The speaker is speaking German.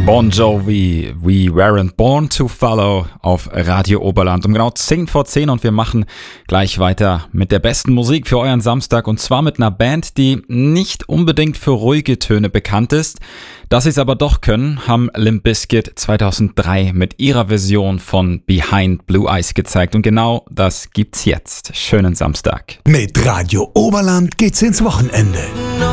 Bon Jovi, We Weren't Born to Follow auf Radio Oberland um genau 10 vor 10 und wir machen gleich weiter mit der besten Musik für euren Samstag und zwar mit einer Band, die nicht unbedingt für ruhige Töne bekannt ist. Dass sie es aber doch können, haben Limp Bizkit 2003 mit ihrer Version von Behind Blue Eyes gezeigt und genau das gibt's jetzt. Schönen Samstag. Mit Radio Oberland geht's ins Wochenende.